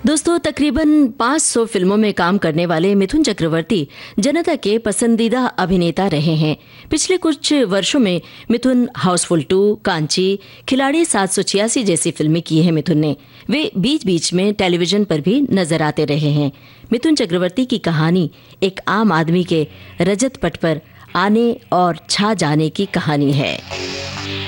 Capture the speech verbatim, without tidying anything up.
दोस्तों, तकरीबन पाँच सौ फिल्मों में काम करने वाले मिथुन चक्रवर्ती जनता के पसंदीदा अभिनेता रहे हैं। पिछले कुछ वर्षों में मिथुन हाउसफुल टू, कांची, खिलाड़ी सात सौ छियासी जैसी फिल्में की हैं मिथुन ने। वे बीच बीच में टेलीविजन पर भी नजर आते रहे हैं। मिथुन चक्रवर्ती की कहानी एक आम आदमी के रजत पट पर आने और छा जाने की कहानी है।